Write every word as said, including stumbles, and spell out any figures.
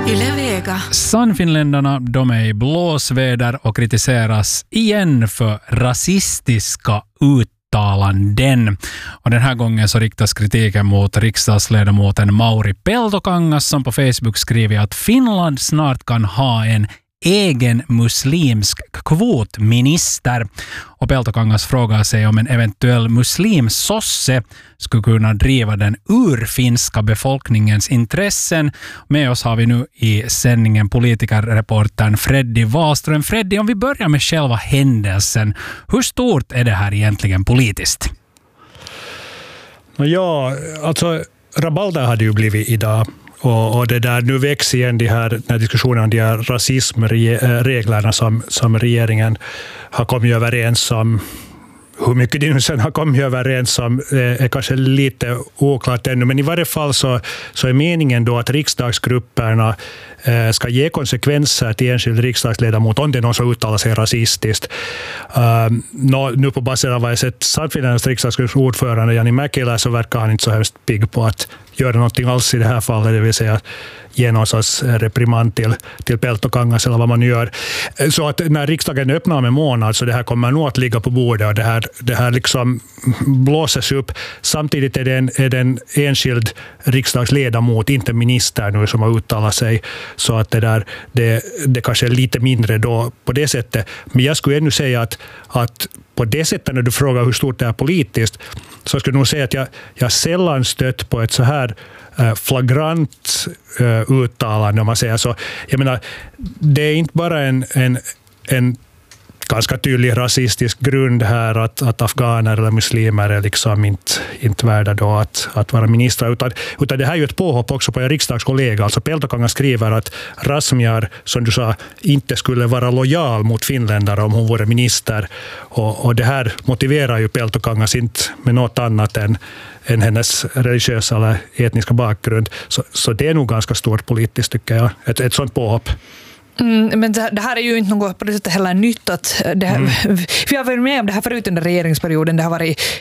Yle Vega. Sannfinländarna, de är i blåsväder och kritiseras igen för rasistiska uttalanden. Och den här gången så riktas kritiken mot riksdagsledamoten Mauri Peltokangas som på Facebook skriver att Finland snart kan ha en egen muslimsk kvotminister. Och Peltokangas frågar sig om en eventuell muslimsosse skulle kunna driva den urfinska befolkningens intressen. Med oss har vi nu i sändningen politikerreportern Freddy Wahlström. Freddy, om vi börjar med själva händelsen. Hur stort är det här egentligen politiskt? Ja, alltså rabalder hade ju blivit idag. Och, och det där, nu växer igen de här, den här diskussionen om de här rasismreglerna som, som regeringen har kommit överens om. Hur mycket de nu sen har kommit överens om är kanske lite oklart ännu, men i varje fall så, så är meningen då att riksdagsgrupperna eh, ska ge konsekvenser till enskild riksdagsledamot om det är någon som uttalar sig rasistiskt. Uh, no, nu på basen av vad jag sett Sannfinländarnas riksdagsgrupps ordförande Jani Mäkelä så verkar han inte så hemskt pigg på att göra någonting alls i det här fallet, det vill säga ge någon sorts reprimand till, till Peltokangas eller vad man gör. Så att när riksdagen öppnar om en månad så det här kommer nog att ligga på bordet och det här, det här liksom blåses upp. Samtidigt är det en, är det en enskild riksdagsledamot, inte minister nu, som har uttalat sig. Så att det där, det, det kanske är lite mindre då på det sättet. Men jag skulle ännu säga att, att på det sättet när du frågar hur stort det är politiskt så skulle jag nog säga att jag, jag sällan stött på ett så här flagrant uh, uttalande om man säger så. Jag menar, det är inte bara en, en, en ganska tydlig rasistisk grund här att, att afghaner eller muslimer är liksom inte, inte värda då att, att vara ministrar, utan, utan det här är ju ett påhopp också på en riksdagskollega. Alltså Peltokangas skriver att Razmyar, som du sa, inte skulle vara lojal mot finländare om hon vore minister, och, och det här motiverar ju Peltokangas inte med något annat än än hennes religiösa eller etniska bakgrund. Så, så det är nog ganska stort politiskt, tycker jag. Ett, ett sånt påhopp. Mm, men det här är ju inte något på det sättet heller nytt. Att det här, mm. Vi har varit med om det här förut under regeringsperioden. Det har varit